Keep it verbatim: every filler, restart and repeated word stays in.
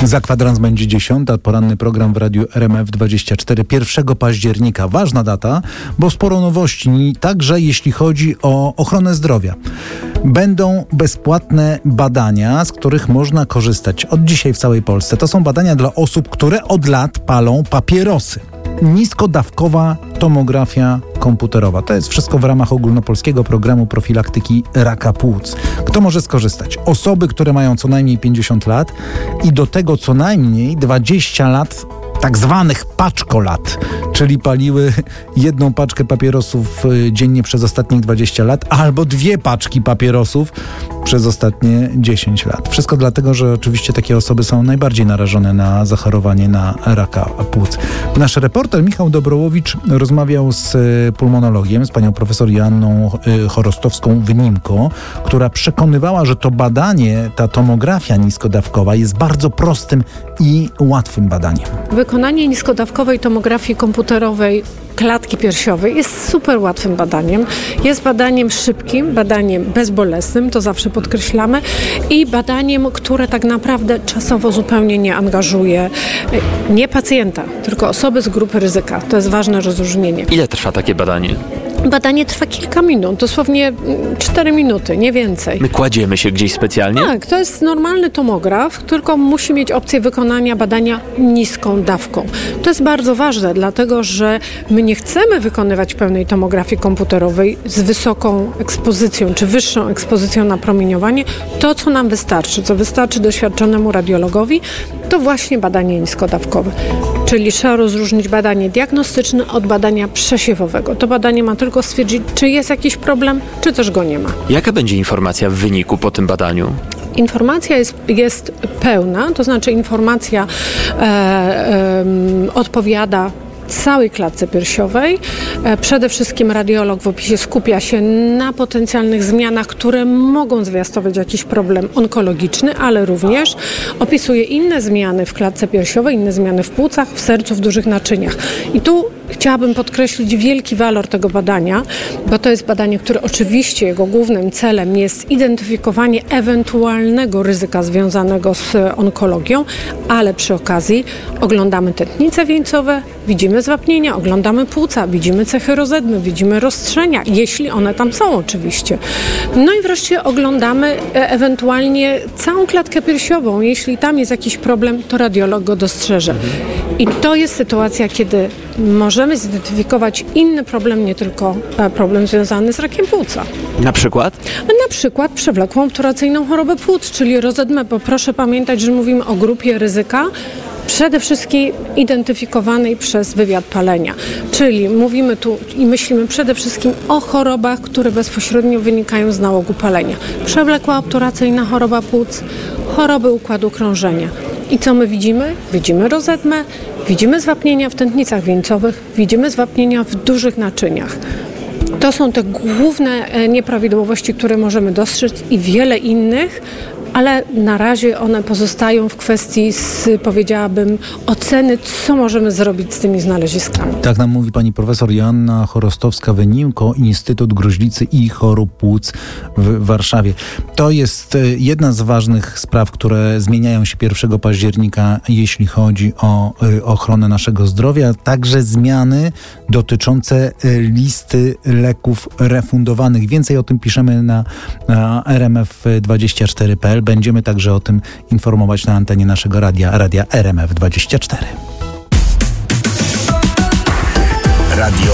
Za kwadrans będzie dziesiąta, poranny program w Radiu R M F dwadzieścia cztery, pierwszego października. Ważna data, bo sporo nowości, także jeśli chodzi o ochronę zdrowia. Będą bezpłatne badania, z których można korzystać od dzisiaj w całej Polsce. To są badania dla osób, które od lat palą papierosy. Niskodawkowa tomografia komputerowa. To jest wszystko w ramach ogólnopolskiego programu profilaktyki raka płuc. Kto może skorzystać? Osoby, które mają co najmniej pięćdziesiąt lat i do tego co najmniej dwadzieścia lat tak zwanych paczkolat, czyli paliły jedną paczkę papierosów dziennie przez ostatnich dwadzieścia lat, albo dwie paczki papierosów przez ostatnie dziesięć lat. Wszystko dlatego, że oczywiście takie osoby są najbardziej narażone na zachorowanie na raka płuc. Nasz reporter Michał Dobrołowicz rozmawiał z pulmonologiem, z panią profesor Joanną Chorostowską-Wynimko, która przekonywała, że to badanie, ta tomografia niskodawkowa jest bardzo prostym i łatwym badaniem. Wykonanie niskodawkowej tomografii komputerowej klatki piersiowej jest super łatwym badaniem. Jest badaniem szybkim, badaniem bezbolesnym, to zawsze podkreślamy, i badaniem, które tak naprawdę czasowo zupełnie nie angażuje nie pacjenta, tylko osoby z grupy ryzyka. To jest ważne rozróżnienie. Ile trwa takie badanie? Badanie trwa kilka minut, dosłownie cztery minuty, nie więcej. My kładziemy się gdzieś specjalnie? Tak, to jest normalny tomograf, tylko musi mieć opcję wykonania badania niską dawką. To jest bardzo ważne, dlatego że my nie chcemy wykonywać pełnej tomografii komputerowej z wysoką ekspozycją, czy wyższą ekspozycją na promieniowanie. To, co nam wystarczy, co wystarczy doświadczonemu radiologowi, to właśnie badanie niskodawkowe. Czyli trzeba rozróżnić badanie diagnostyczne od badania przesiewowego. To badanie ma tylko stwierdzić, czy jest jakiś problem, czy też go nie ma. Jaka będzie informacja w wyniku po tym badaniu? Informacja jest, jest pełna, to znaczy informacja e, e, odpowiada całej klatce piersiowej. Przede wszystkim radiolog w opisie skupia się na potencjalnych zmianach, które mogą zwiastować jakiś problem onkologiczny, ale również opisuje inne zmiany w klatce piersiowej, inne zmiany w płucach, w sercu, w dużych naczyniach. I tu chciałabym podkreślić wielki walor tego badania, bo to jest badanie, które oczywiście jego głównym celem jest identyfikowanie ewentualnego ryzyka związanego z onkologią, ale przy okazji oglądamy tętnice wieńcowe, widzimy zwapnienia, oglądamy płuca, widzimy cechy rozedmy, widzimy roztrzenia, jeśli one tam są oczywiście. No i wreszcie oglądamy e- ewentualnie całą klatkę piersiową. Jeśli tam jest jakiś problem, to radiolog go dostrzeże. I to jest sytuacja, kiedy możemy zidentyfikować inny problem, nie tylko problem związany z rakiem płuca. Na przykład? Na przykład przewlekłą obturacyjną chorobę płuc, czyli rozedmę, bo proszę pamiętać, że mówimy o grupie ryzyka, przede wszystkim identyfikowanej przez wywiad palenia. Czyli mówimy tu i myślimy przede wszystkim o chorobach, które bezpośrednio wynikają z nałogu palenia. Przewlekła obturacyjna choroba płuc, choroby układu krążenia. I co my widzimy? Widzimy rozedmę, widzimy zwapnienia w tętnicach wieńcowych, widzimy zwapnienia w dużych naczyniach. To są te główne nieprawidłowości, które możemy dostrzec i wiele innych, ale na razie one pozostają w kwestii, z, powiedziałabym, oceny, co możemy zrobić z tymi znaleziskami. Tak nam mówi pani profesor Joanna Chorostowska-Wynimko, Instytut Gruźlicy i Chorób Płuc w Warszawie. To jest jedna z ważnych spraw, które zmieniają się pierwszego października, jeśli chodzi o ochronę naszego zdrowia. Także zmiany dotyczące listy leków refundowanych. Więcej o tym piszemy na, na R M F dwadzieścia cztery kropka p l. Będziemy także o tym informować na antenie naszego radia, radia R M F dwadzieścia cztery. Radio